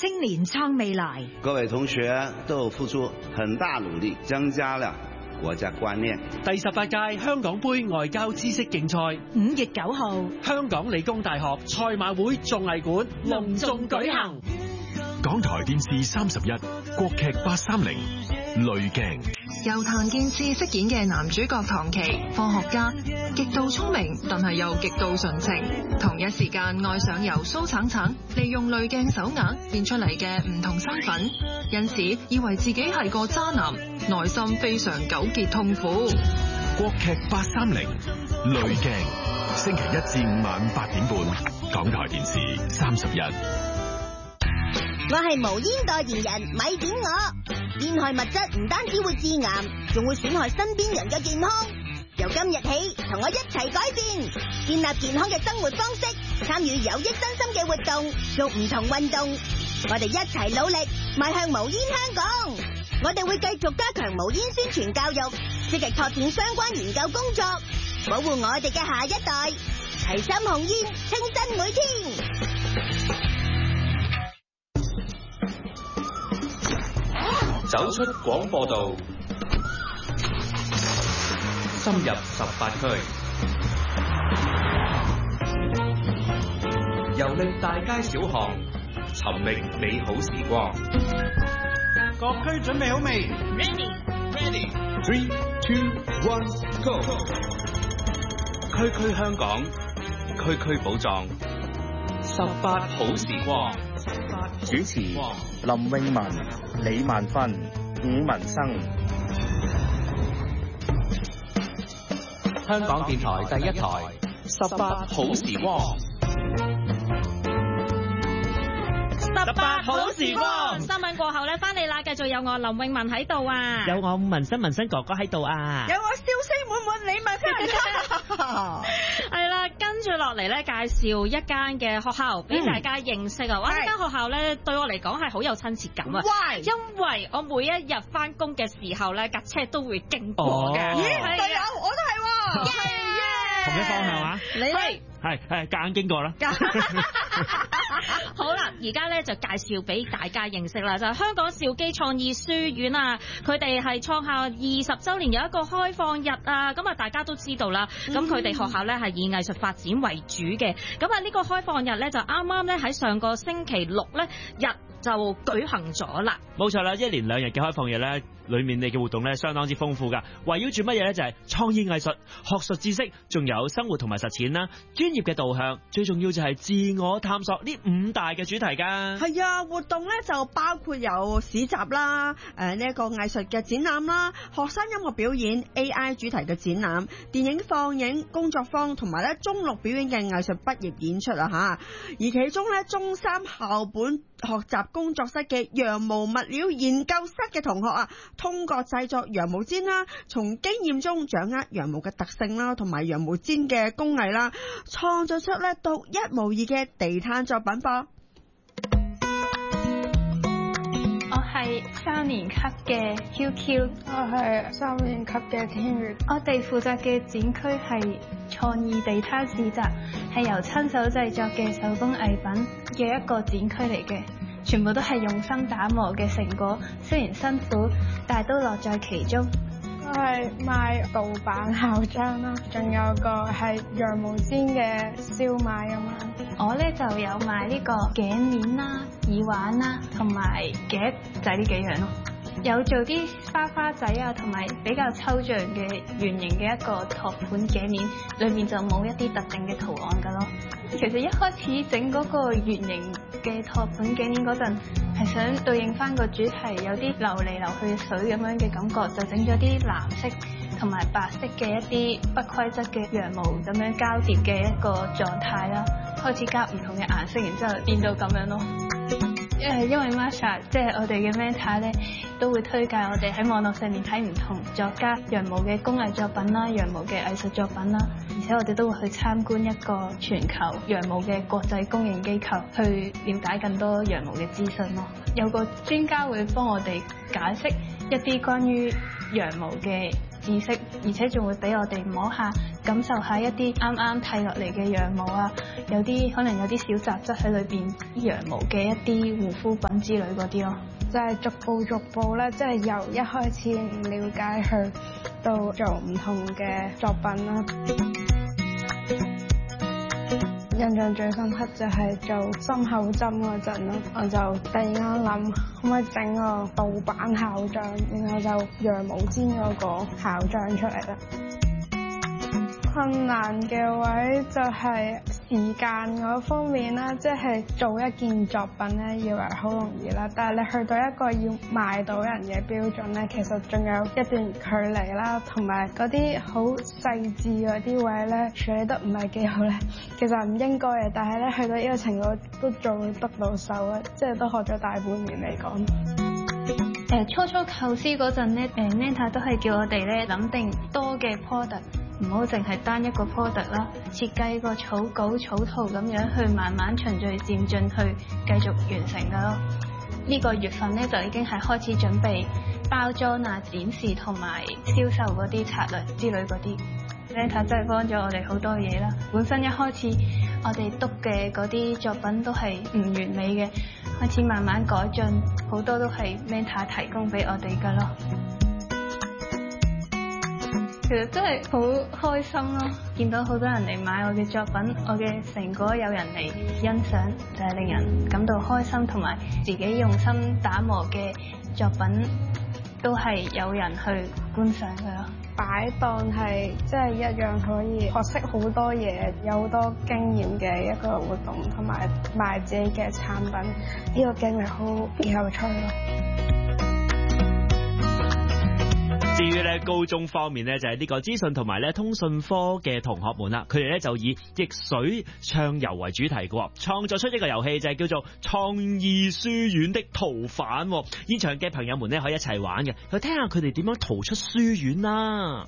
青年創未來。 各位同學都有付出很大努力，增加了國家觀念。 第18屆香港杯外交知識競賽 5月9號， 香港理工大學賽馬會綜藝館隆重舉行。 港台電視31國劇830濾鏡， 由譚建次飾演嘅男主角唐琪，科學家，極度聰明，但係又極度純情。同一時間愛上由蘇橙橙利用濾鏡手鐲變出嚟嘅唔同身份，因此以為自己係個渣男，內心非常糾結痛苦。 國劇830濾鏡，星期1至5晚8點半，港台電視31。 我係無煙代言人，咪點我。煙害物質唔單止會致癌，仲會損害身邊人嘅健康。由今日起，同我一齊改變，建立健康嘅生活方式，參與有益身心嘅活動，做唔同運動。我哋一齊努力，邁向無煙香港。我哋會繼續加強無煙宣傳教育，積極拓展相關研究工作，保護我哋嘅下一代。齊心控煙，清新每天。 走出廣播道，深入18區，遊歷大街小巷，尋覓美好時光。 各區準備好未 ？Ready。3、2、1 ，Go！ 區區香港，區區寶藏，18好時光。 主持林詠雯、李萬芬、伍文生。 香港電台第一台18好時光。 18好時光，新聞過後咧，翻嚟啦，繼續有我林詠雯喺度啊， 有我文生哥哥喺度啊， 有我笑聲滿滿李文生。 係啦，跟住落嚟咧，介紹一間嘅學校俾大家認識啊！哇，呢間學校咧對我嚟講係好有親切感啊！因為我每一日翻工嘅時候咧，架車都會經過嘅。 咦，隊友，我都係喎。 同一方向啊？ 你係夾硬經過啦。 好啦，而家咧就介紹俾大家認識啦，就係香港兆基創意書院啊，佢哋係創校20週年有一個開放日啊，咁啊大家都知道啦，咁佢哋學校咧係以藝術發展為主嘅，咁啊呢個開放日咧就啱啱咧喺上個星期六咧就舉行咗啦。 冇錯啦，1連2日嘅開放日咧，裏面你嘅活動咧相當之豐富噶，圍繞住乜嘢咧就係創意藝術、學術知識，仲有生活同埋實踐啦，專業嘅導向，最重要就係自我探索呢5大嘅主題噶。 係啊，活動咧就包括有市集啦，呢一個藝術嘅展覽啦，學生音樂表演、AI 主題嘅展覽、電影放映、工作坊同埋咧中六表演嘅藝術畢業演出啊吓，而其中咧中3校本學習工作室嘅羊毛物料研究室嘅同學啊，通過製作羊毛氈啦，從經驗中掌握羊毛嘅特性啦，同埋羊毛氈嘅工藝啦，創造出咧獨一無二嘅地攤作品噃。 我係3年級嘅 QQ， 我係3年級嘅天月。 我哋負責嘅展區係創意地攤市集，係由親手製作嘅手工藝品嘅一個展區嚟嘅，全部都係用心打磨嘅成果，雖然辛苦，但係都樂在其中。 我係賣盜版校章啦，仲有個係羊毛氈嘅燒賣咁樣。 我咧就有賣呢個頸鏈啦、耳環啦，同埋夾仔呢幾樣咯。有做啲花仔啊，同埋比較抽象嘅圓形嘅一個托盤頸鏈，裏面就冇一啲特定嘅圖案噶咯。其實一開始整嗰個圓形嘅托盤頸鏈嗰陣，係想對應翻個主題，有啲流嚟流去嘅水咁樣嘅感覺，就整咗啲藍色同埋白色嘅一啲不規則嘅羊毛咁樣交疊嘅一個狀態啦。開始加唔同嘅顏色，然之後變到咁樣咯。因為 Masha 即係我哋嘅 mentor 咧，都會推介我哋喺網絡上面睇唔同作家羊毛嘅工藝作品啦、羊毛嘅藝術作品啦，而且我哋都會去參觀一個全球羊毛嘅國際公認機構，去了解更多羊毛嘅資訊咯。有個專家會幫我哋解釋一啲關於羊毛嘅知識，而且仲會俾我哋摸下、感受下一啲啱啱剃落嚟嘅羊毛啊，有啲可能有啲小雜質喺裏邊，羊毛嘅一啲護膚品之類嗰啲咯。 就係逐步咧，即係由一開始唔了解佢，到做唔同嘅作品啦。印象最深刻就係做心口針嗰陣咯，我就突然間諗可唔可以整個盜版校章，然後就羊毛氈嗰個校章出嚟啦。困難嘅位就係時間嗰方面啦，即係做一件作品咧，以為好容易啦，但係你去到一個要賣到人嘅標準咧，其實仲有一段距離啦，同埋嗰啲好細緻嗰啲位咧，處理得唔係幾好咧，其實唔應該嘅，但係咧去到呢個程度都仲會得到手啊，即係都學咗大半年嚟講。 初構思嗰陣咧，Manta 都係叫我哋咧諗定多嘅 product。唔好淨係單一個 product 啦，設計個草稿、草圖咁樣去慢慢循序漸進去繼續完成噶咯。呢個月份咧就已經係開始準備包裝啊、展示同埋銷售嗰啲策略之類嗰啲。Manta 真係幫咗我哋好多嘢啦。本身一開始我哋督嘅嗰啲作品都係唔完美嘅，開始慢慢改進，好多都係 Manta 提供俾我哋噶咯。其實真係好開心咯，見到好多人嚟買我嘅作品，我嘅成果有人嚟欣賞，就係令人感到開心，同埋自己用心打磨嘅作品都係有人去觀賞嘅咯。 擺檔係即係一樣可以學識好多嘢，有好多經驗嘅一個活動，同埋賣自己嘅產品，呢個經歷好有趣咯。 至於咧高中方面咧，就係呢個資訊同埋咧通訊科嘅同學們啦，佢哋咧就以逆水暢遊為主題嘅，創作出一個遊戲就係叫做創意書院的逃犯。現場嘅朋友們咧可以一齊玩嘅，去聽下佢哋點樣逃出書院啦。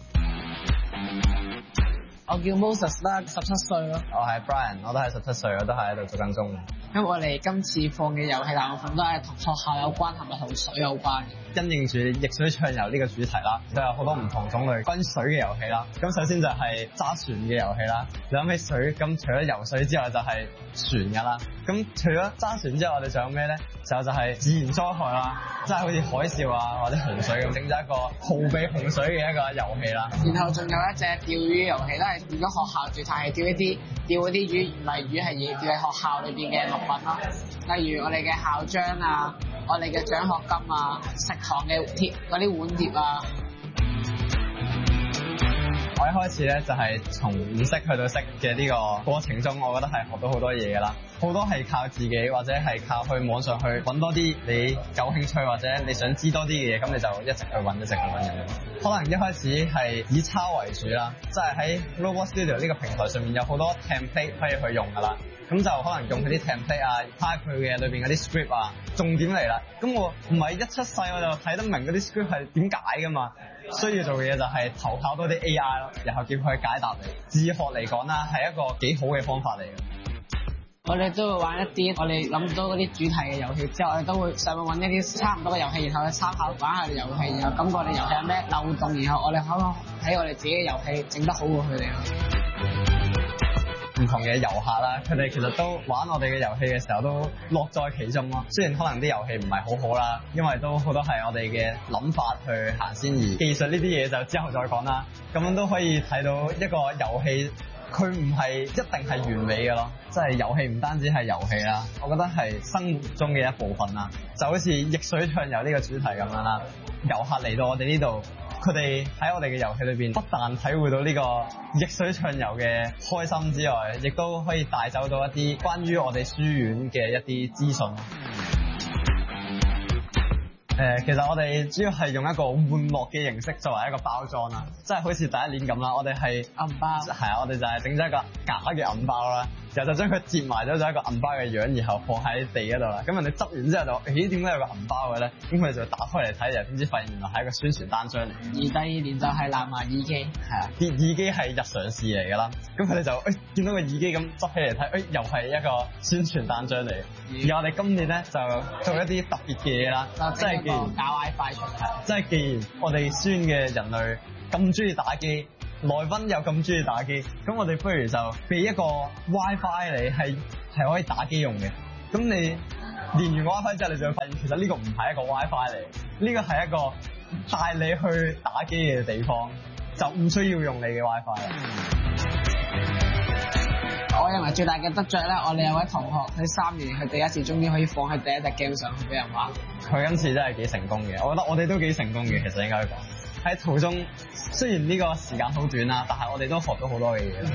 我叫 Moses 啦，17歲咯。 我係 Brian， 我都係17歲，我都係喺度讀緊中。 咁我哋今次放嘅遊戲大部分都係同學校有關，同埋同水有關嘅。 因應住逆水暢遊呢個主題啦，都有好多唔同種類關於水嘅遊戲啦。咁首先就係揸船嘅遊戲啦。你諗起水，咁除咗游水之外就係船噶啦。咁除咗揸船之外，我哋仲有咩咧？就係自然災害啦，即係好似海嘯啊或者洪水咁，整咗一個逃避洪水嘅一個遊戲啦。 然後仲有一隻釣魚遊戲，都係變咗學校主題，係釣嗰啲魚，唔係魚係嘢，釣喺學校裏邊嘅物品咯。例如我哋嘅校章啊，我哋嘅獎學金啊，食堂嘅嗰啲碗碟啊。 我一開始咧就係從唔識去到識嘅呢個過程中，我覺得係學到好多嘢㗎啦。好多係靠自己，或者係靠去網上去揾多啲你有興趣或者你想知多啲嘅嘢，咁你就一直去揾嘅。可能一開始係以抄為主啦，即係喺 Robot Studio 呢個平台上面有好多 template 可以去用㗎啦。咁就可能用佢啲 template 啊，睇佢嘅裏邊嗰啲 script 啊，重點嚟啦。咁我唔係一出世我就睇得明嗰啲 script 係點解㗎嘛。需要做嘅嘢就係投靠多啲 AI 咯，然後叫佢解答你。自學嚟講啦，係一個幾好嘅方法嚟嘅。 我哋都會玩一啲我哋諗到嗰啲主題嘅遊戲，之後我哋都會上網揾一啲差唔多嘅遊戲，然後去參考玩下遊戲，然後感覺我哋遊戲有咩漏洞，然後我哋可能喺我哋自己嘅遊戲整得好過佢哋咯。 唔同嘅遊客啦，佢哋其實都玩我哋嘅遊戲嘅時候都樂在其中咯。雖然可能啲遊戲唔係好好啦，因為都好多係我哋嘅諗法去行先，而技術呢啲嘢就之後再講啦。咁樣都可以睇到一個遊戲，佢唔係一定係完美嘅咯。即係遊戲唔單止係遊戲啦，我覺得係生活中嘅一部分啦。就好似逆水暢遊呢個主題咁樣啦，遊客嚟到我哋呢度，佢哋喺我哋嘅遊戲裏邊，不但體會到呢個逆水暢遊嘅開心之外，亦都可以帶走到一啲關於我哋書院嘅一啲資訊。其實我哋主要係用一個玩樂嘅形式作為一個包裝啦，即係好似第一年咁啦，我哋係銀包，係啊，我哋就係整咗一個假嘅銀包啦，然後就將佢折埋咗咗一個銀包嘅樣，然後放喺地嗰度啦。咁人哋執完之後就，咦，點解有個銀包嘅咧？咁佢哋就打開嚟睇，又點知發現原來係一個宣傳單張嚟。 而第二年就係藍牙耳機， 係啊，啲耳機係日常事嚟㗎啦。咁佢哋就見到個耳機咁執起嚟睇，又係一個宣傳單張嚟。而我哋今年咧就做一啲特別嘅嘢啦，即係假 WiFi 出嚟，即係既然我哋書院嘅人類咁中意打機，來賓又咁中意打機，咁我哋不如就俾一個 WiFi 你係可以打機用嘅。咁你連完 WiFi 之後，你就會發現其實呢個唔係一個 WiFi 嚟，呢個係一個帶你去打機嘅地方，就唔需要用你嘅 WiFi 啦。 我認為最大嘅得着咧，我哋有位同學喺3年，佢第一次終於可以放喺第一隻 game 上去俾人玩。 佢今次真係幾成功嘅，我覺得我哋都幾成功嘅，其實應該講。喺途中雖然呢個時間好短啦，但係我哋都學到好多嘅嘢。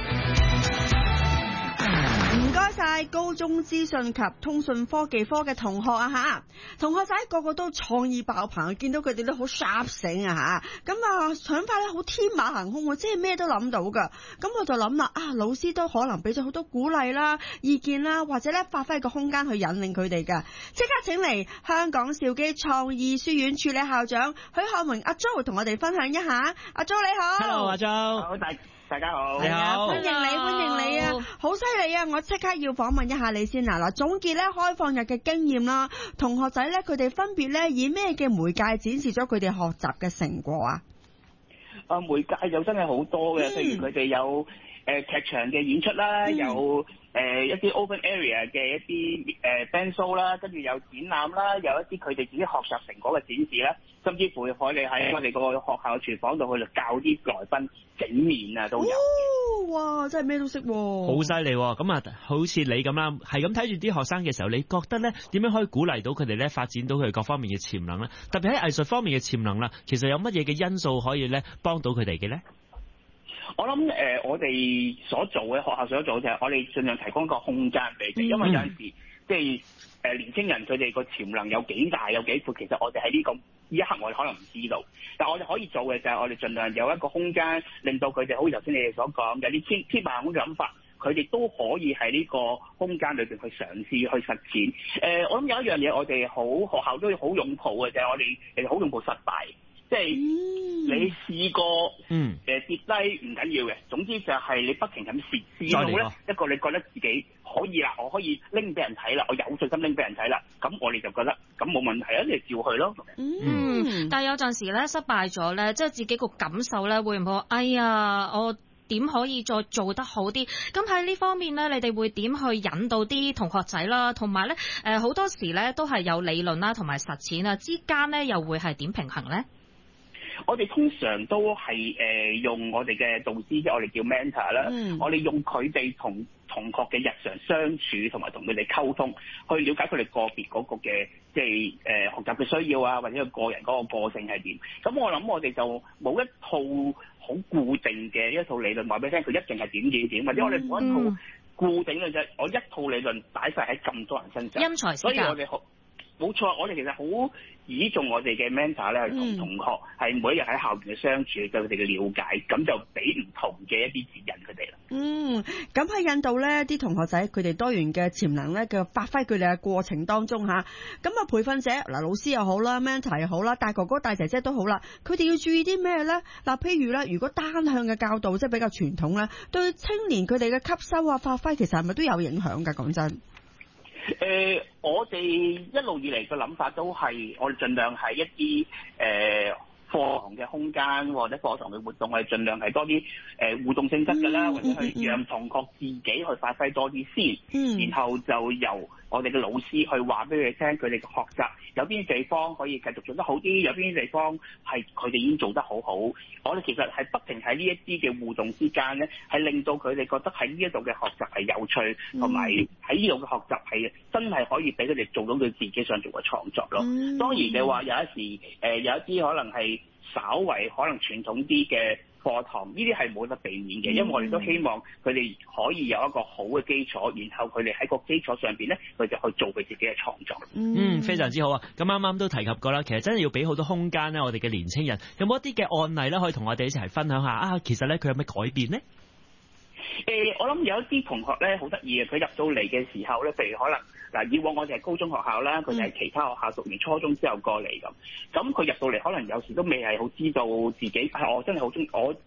唔該晒高中資訊及通訊科技科嘅同學啊吓，同學仔個個都創意爆棚，見到佢哋都好 sharp 醒啊吓，咁啊想法咧好天馬行空，即係咩都諗到噶。咁我就諗啦，老師都可能俾咗好多鼓勵啦、意見啦，或者咧發揮個空間去引領佢哋噶。即刻請嚟香港兆基創意書院助理校長許漢榮阿 Jo 同我哋分享一下。阿 Jo 你好。 Hello 阿 Jo。 好，大家好。 你好。 歡迎你啊，好犀利啊！我即刻要訪問一下你先嗱，總結咧開放日嘅經驗啦，同學仔咧佢哋分別咧以咩嘅媒介展示咗佢哋學習嘅成果啊？ 媒介就真係好多嘅，譬如佢哋有劇場嘅演出啦，有一啲 open area 嘅一啲band show 啦，跟住有展覽啦，有一啲佢哋自己學習成果嘅展示啦，甚至乎我哋喺我哋個學校廚房度去教啲來賓整麵啊都有。 哇！真係咩都識喎， 好犀利喎！咁啊，好似你咁啦，係咁睇住啲學生嘅時候，你覺得咧點樣可以鼓勵到佢哋咧發展到佢哋各方面嘅潛能咧？特別喺藝術方面嘅潛能啦，其實有乜嘢嘅因素可以咧幫到佢哋嘅咧？ 我諗我哋所做嘅學校所做就係我哋盡量提供一個空間俾佢，因為有陣時即係年青人佢哋個潛能有幾大有幾闊，其實我哋喺呢一刻我哋可能唔知道，但我哋可以做嘅就係我哋盡量有一個空間，令到佢哋好似頭先你哋所講有啲天馬行空嘅諗法，佢哋都可以喺呢個空間裏邊去嘗試去實踐。我諗有一樣嘢我哋學校都好擁抱嘅就係我哋其實好擁抱失敗。即係你試過跌低唔緊要嘅，總之就係你不停咁試到咧一個你覺得自己可以啦，我可以拎俾人睇啦，我有信心拎俾人睇啦，咁我哋就覺得咁冇問題啊，你照去咯。 但係有陣時咧失敗咗咧，即係自己個感受咧會唔會哎呀我點可以再做得好啲？咁喺呢方面咧，你哋會點去引導啲同學仔啦？同埋咧好多時咧都係有理論啦同埋實踐啊之間咧又會係點平衡咧？ 我哋通常都係用我哋嘅導師，即係我哋叫 mentor 啦。我哋用佢哋同同學嘅日常相處，同埋同佢哋溝通，去了解佢哋個別嗰個嘅即係學習嘅需要啊，或者個人嗰個個性係點。咁我諗我哋就冇一套好固定嘅一套理論話俾你聽，佢一定係點點點，或者我哋冇一套固定嘅啫。我一套理論擺晒喺咁多人身上， 因材施教。 所以我哋冇錯，我哋其實好倚重我哋嘅 mentor 咧，同同學係每一日喺校園嘅相處，對佢哋嘅了解，咁就俾唔同嘅一啲指引佢哋啦。 咁喺引導咧啲同學仔佢哋多元嘅潛能咧嘅發揮佢哋嘅過程當中嚇，咁啊培訓者嗱老師又好啦 mentor 又好啦，大哥哥大姐姐都好啦，佢哋要注意啲咩咧？嗱，譬如咧，如果單向嘅教導即係比較傳統咧，對青年佢哋嘅吸收啊發揮其實係咪都有影響㗎？講真。 我哋一路以嚟嘅諗法都係，我哋盡量係一啲課堂嘅空間或者課堂嘅活動，我哋盡量係多啲互動性質嘅啦，或者去讓同學自己去發揮多啲先，然後就由我哋嘅老師去話俾佢哋聽，佢哋嘅學習有邊啲地方可以繼續做得好啲，有邊啲地方係佢哋已經做得好好。我哋其實係不停喺呢一啲嘅互動之間咧，係令到佢哋覺得喺呢一度嘅學習係有趣，同埋喺呢度嘅學習係真係可以俾佢哋做到佢自己想做嘅創作咯。當然你話有一時有一啲可能係稍為可能傳統啲嘅課堂，呢啲係冇得避免嘅，因為我哋都希望佢哋可以有一個好嘅基礎，然後佢哋喺個基礎上邊咧，佢就去做佢自己嘅創作。 非常之好啊！咁啱啱都提及過啦，其實真係要俾好多空間咧，我哋嘅年青人有冇一啲嘅案例咧，可以同我哋一齊分享下啊？其實咧佢有咩改變呢？ 我諗有一啲同學咧好得意嘅，佢入到嚟嘅時候咧，譬如可能嗱，以往我哋係高中學校啦，佢哋係其他學校讀完初中之後過嚟咁佢入到嚟可能有時都未係好知道自己，我真係好中意，我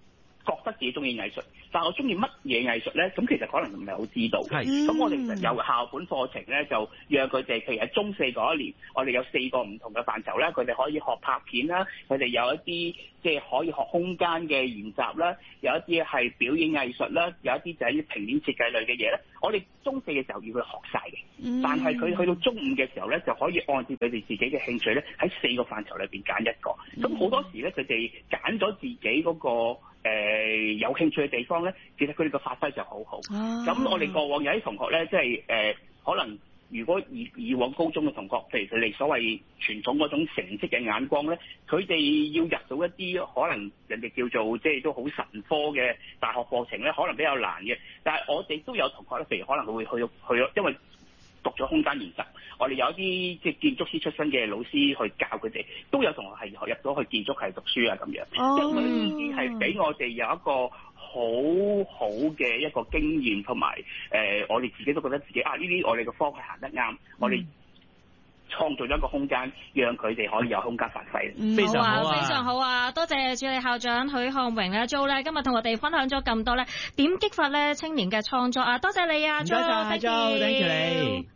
覺得自己中意藝術，但係我中意乜嘢藝術咧？咁其實可能唔係好知道。咁我哋其實有校本課程咧，就讓佢哋譬如喺中4嗰一年，我哋有4個唔同嘅範疇咧，佢哋可以學拍片啦，佢哋有一啲即係可以學空間嘅研習啦，有一啲係表演藝術啦，有一啲就係啲平面設計類嘅嘢咧。我哋中4嘅時候要佢學晒嘅，但係佢去到中5嘅時候咧，就可以按照佢哋自己嘅興趣咧，喺4個範疇裏邊揀一個。咁好多時咧，佢哋揀咗自己嗰個有興趣嘅地方咧，其實佢哋嘅發揮就好好。咁我哋過往有啲同學咧，即係可能如果以往高中嘅同學，譬如佢哋所謂傳統嗰種成績嘅眼光咧，佢哋要入到一啲可能人哋叫做即係都好神科嘅大學課程咧，可能比較難嘅。但係我哋都有同學咧，譬如可能佢會去，因為讀咗空間研習，我哋有一啲即係建築師出身嘅老師去教佢哋，都有同學係入咗去建築系讀書啊咁樣，因為佢已經係俾我哋有一個好好嘅一個經驗，同埋我哋自己都覺得自己呢啲我哋嘅科係行得啱，我哋創造咗一個空間，讓佢哋可以有空間發揮。 非常好啊，非常好啊！多謝助理校長許漢榮啊 Jo 咧，今日同我哋分享咗咁多咧，點激發咧青年嘅創作啊！多謝你啊 Jo， thank you 你。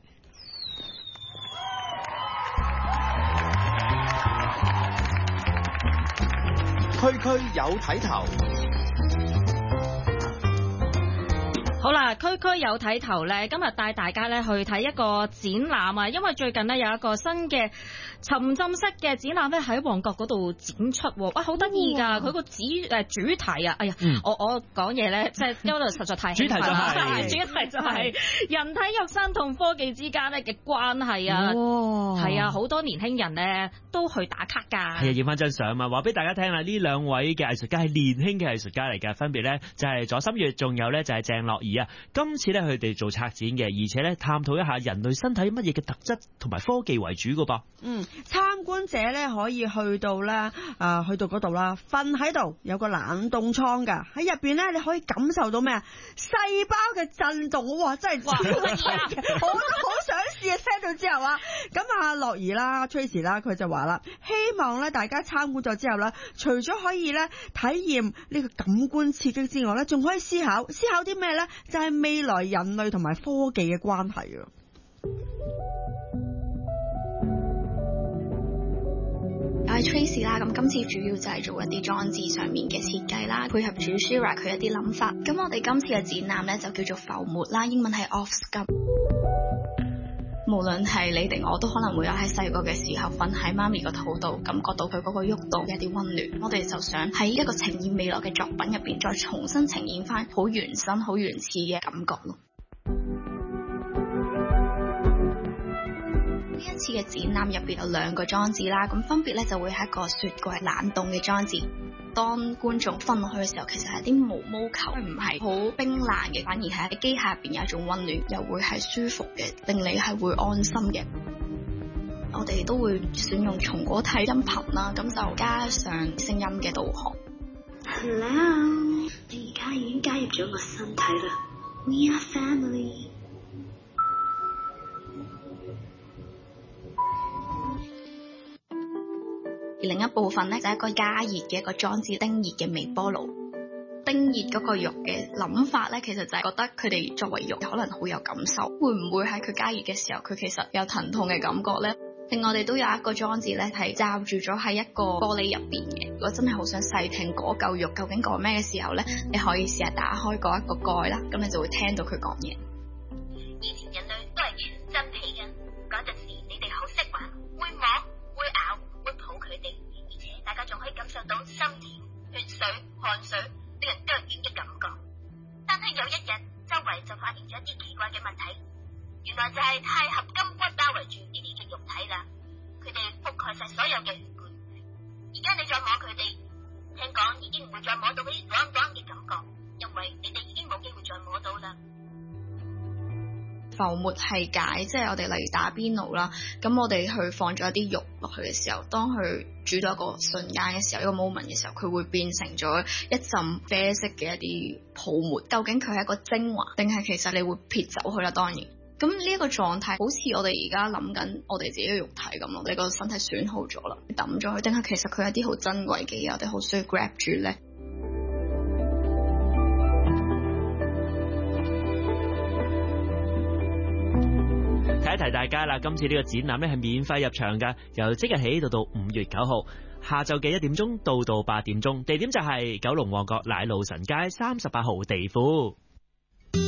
區區有睇頭。 好啦，區區有睇頭咧，今日帶大家咧去睇一個展覽啊，因為最近咧有一個新嘅沉浸式嘅展覽咧喺旺角嗰度展出，哇，好得意㗎！佢個主題啊，哎呀，我講嘢咧，即係因為實在太興奮啦。主題就係人體肉身同科技之間咧嘅關係啊，係啊，好多年輕人咧都去打卡㗎。 係啊，影翻張相啊，話俾大家聽啦，呢兩位嘅藝術家係年輕嘅藝術家嚟㗎，分別咧就係左心月，仲有咧就係鄭樂怡啊。今次咧佢哋做策展嘅，而且咧探討一下人類身體乜嘢嘅特質同埋科技為主㗎噃。 參觀者咧可以去到咧去到嗰度啦，瞓喺度有個冷凍倉㗎，喺入邊咧你可以感受到咩啊？細胞嘅震動，哇！真係好得意啊！我都好想試啊！聽到之後啊，咁啊樂怡啦、Tracy 啦，佢就話啦，希望咧大家參觀咗之後咧，除咗可以咧體驗呢個感官刺激之外咧，仲可以思考啲咩咧？就係未來人類同埋科技嘅關係啊！ 我係 Tracy 啦，咁今次主要就係做一啲裝置上面嘅設計啦，配合住 Shira 佢一啲諗法。咁我哋今次嘅展覽咧就叫做浮沫啦，英文係 Offsculpt。無論係你哋我都可能會有喺細個嘅時候瞓喺媽咪個肚度，感覺到佢嗰個喐動嘅一啲溫暖。我哋就想喺一個呈現未來嘅作品入邊，再重新呈現翻好原生、好原始嘅感覺咯。呢一次嘅展覽入邊有2個裝置啦，咁分別咧就會係一個雪櫃冷凍嘅裝置。當觀眾瞓落去嘅時候，其實係啲毛毛球，唔係好冰冷嘅，反而係喺機械入邊有一種溫暖，又會係舒服嘅，令你係會安心嘅。我哋都會選用松果體音頻啦，咁就加上聲音嘅導航。Hello， 你而家已經加入咗我身體啦。We are family。而另一部分咧就係一個加熱嘅一個裝置，叮熱嘅微波爐。叮熱嗰個肉嘅諗法咧，其實就係覺得佢哋作為肉可能好有感受，會唔會喺佢加熱嘅時候，佢其實有疼痛嘅感覺咧？另外我哋都有一個裝置咧，係罩住咗喺一個玻璃入邊嘅。如果真係好想細聽嗰嚿肉究竟講咩嘅時候咧，你可以試下打開嗰一個蓋啦，咁你就會聽到佢講嘢。以前人類都係全真皮嘅，嗰陣時你哋好識玩，會摸會咬會抱佢哋，而且大家仲可以感受到心跳、血水、汗水令人腳軟嘅感覺。但係有一日，周圍就發現咗一啲奇怪嘅問題，原來就係鈦合金骨包圍住呢啲嘅肉體啦，佢哋覆蓋晒所有嘅血管。而家你再摸佢哋，聽講已經唔會再摸到嗰啲爽爽嘅感覺，因為你哋已經冇機會再摸到啦。浮沫係解，即係我哋例如打邊爐啦，咁我哋去放咗一啲肉落去嘅時候，當佢煮到一個瞬間嘅時候，一個 moment 嘅時候，佢會變成咗一陣啡色嘅一啲泡沫。究竟佢係一個精華，定係其實你會撇走佢啦？當然，咁呢一個狀態，好似我哋而家諗緊我哋自己嘅肉體咁咯，你個身體損耗咗啦，抌咗佢，定係其實佢係一啲好珍貴嘅嘢，我哋好需要 grab 住咧。 提一提大家啦，今次呢個展覽咧係免費入場㗎，由即日起到5月9號，下晝嘅1點鐘到8點鐘，地點就係九龍旺角奶路臣街38號地庫。